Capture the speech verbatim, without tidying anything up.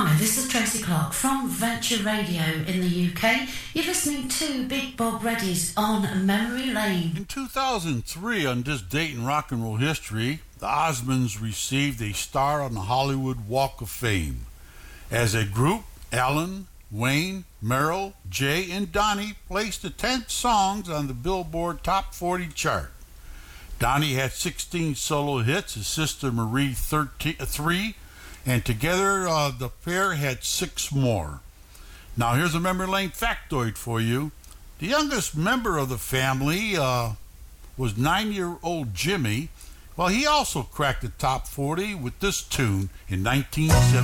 Hi, this is Tracy Clark from Venture Radio in the U K. You're listening to Big Bob Reddy's On Memory Lane. In two thousand three, on this date in rock and roll history, the Osmonds received a star on the Hollywood Walk of Fame. As a group, Alan, Wayne, Merrill, Jay, and Donnie placed the ten songs on the Billboard Top forty chart. Donnie had sixteen solo hits, his sister Marie thirteen, three, and together uh, the pair had six more. Now here's a memory lane factoid for you. The youngest member of the family uh, was nine-year-old Jimmy. Well, he also cracked the top forty with this tune in nineteen seventy.